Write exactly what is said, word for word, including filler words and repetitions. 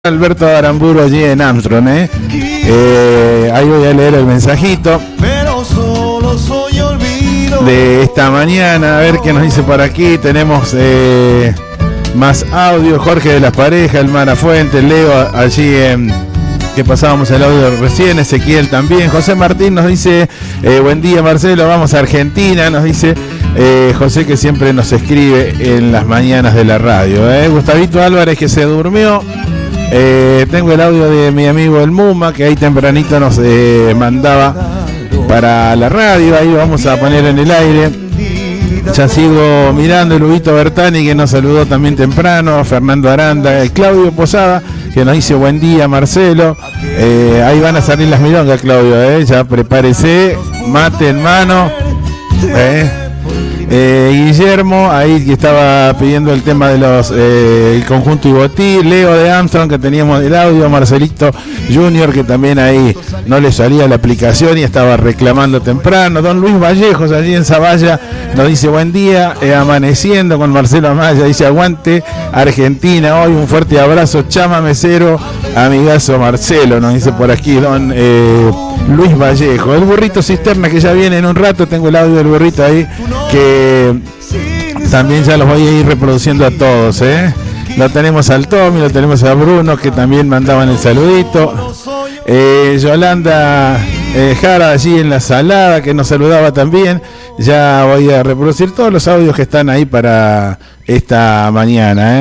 Alberto Aramburu allí en Armstrong, ¿eh? Eh, ahí voy a leer el mensajito de esta mañana, a ver qué nos dice por aquí. Tenemos eh, más audio. Jorge de las Parejas, el Mara Fuente, Leo allí en, que pasábamos el audio recién, Ezequiel también. José Martín nos dice eh, buen día Marcelo, vamos a Argentina, nos dice eh, José, que siempre nos escribe en las mañanas de la radio, ¿eh? Gustavito Álvarez, que se durmió. Eh, tengo el audio de mi amigo el Muma, que ahí tempranito nos eh, mandaba para la radio. Ahí lo vamos a poner en el aire. Ya sigo mirando el Huguito Bertani, que nos saludó también temprano. Fernando Aranda, el Claudio Posada, que nos dice buen día Marcelo. Eh, ahí van a salir las milongas, Claudio, eh. Ya prepárese, mate en mano. Eh. Eh, Guillermo, ahí que estaba pidiendo el tema de los eh, el conjunto Ibotí. Leo de Armstrong, que teníamos el audio. Marcelito Junior, que también ahí no le salía la aplicación y estaba reclamando temprano. Don Luis Vallejos, allí en Zavalla, nos dice buen día, eh, amaneciendo con Marcelo Amaya, dice aguante Argentina, hoy un fuerte abrazo, Chama Mesero, amigazo Marcelo, nos dice por aquí don eh, Luis Vallejo. El burrito cisterna, que ya viene en un rato, tengo el audio del burrito ahí, que también ya los voy a ir reproduciendo a todos, ¿eh? Lo tenemos al Tommy, lo tenemos a Bruno, que también mandaban el saludito. Eh, Yolanda eh, Jara allí en la Salada, que nos saludaba también. Ya voy a reproducir todos los audios que están ahí para esta mañana, ¿eh?